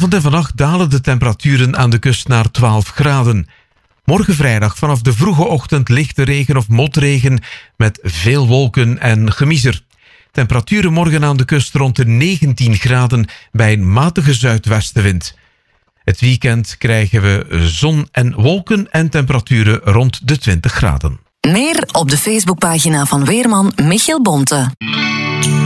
Vanavond en vannacht dalen de temperaturen aan de kust naar 12 graden. Morgen vrijdag vanaf de vroege ochtend lichte regen of motregen met veel wolken en gemiezer. Temperaturen morgen aan de kust rond de 19 graden bij een matige zuidwestenwind. Het weekend krijgen we zon en wolken en temperaturen rond de 20 graden. Meer op de Facebookpagina van weerman Michiel Bonte.